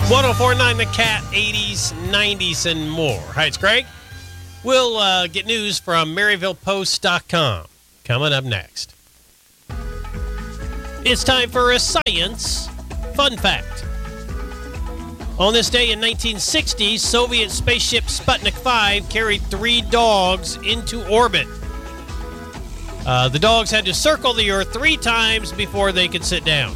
1049 The Cat, 80s, 90s, and more. Hi, it's Greg. We'll get news from MaryvillePost.com coming up next. It's time for a science fun fact. On this day in 1960, Soviet spaceship Sputnik 5 carried 3 dogs into orbit. The dogs had to circle the Earth 3 times before they could sit down.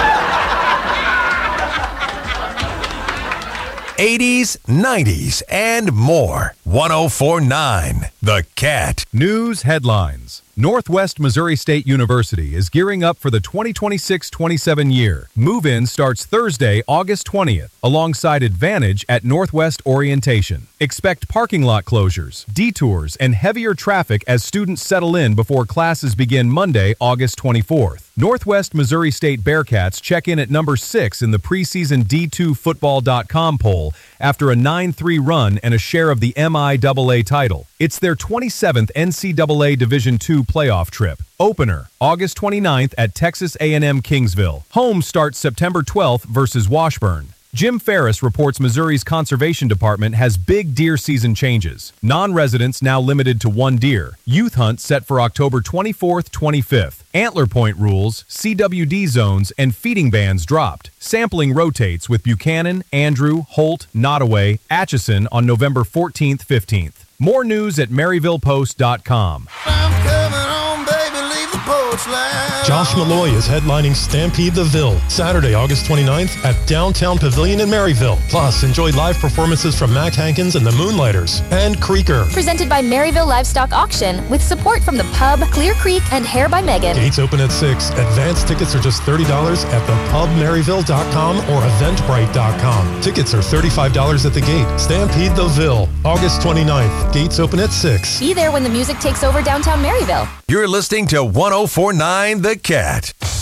80s, 90s, and more. 1049 The Cat. News headlines. Northwest Missouri State University is gearing up for the 2026-27 year. Move-in starts Thursday, August 20th, alongside Advantage at Northwest Orientation. Expect parking lot closures, detours, and heavier traffic as students settle in before classes begin Monday, August 24th. Northwest Missouri State Bearcats check in at number 6 in the preseason D2Football.com poll after a 9-3 run and a share of the MIAA title. It's their 27th NCAA Division II playoff trip. Opener, August 29th at Texas A&M Kingsville. Home starts September 12th versus Washburn. Jim Ferris reports Missouri's Conservation Department has big deer season changes. Non-residents now limited to 1 deer. Youth hunt set for October 24th, 25th. Antler point rules, CWD zones, and feeding bans dropped. Sampling rotates with Buchanan, Andrew, Holt, Nottoway, Atchison on November 14th, 15th. More news at MaryvillePost.com. I'm coming home, baby, leave the porch light. Josh Malloy is headlining Stampede the Ville, Saturday, August 29th at Downtown Pavilion in Maryville. Plus, enjoy live performances from Mac Hankins and the Moonlighters and Creeker. Presented by Maryville Livestock Auction with support from the Pub, Clear Creek, and Hair by Megan. Gates open at 6. Advance tickets are just $30 at thepubmaryville.com or eventbrite.com. Tickets are $35 at the gate. Stampede the Ville, August 29th. Gates open at 6. Be there when the music takes over downtown Maryville. You're listening to 1049 The Cat.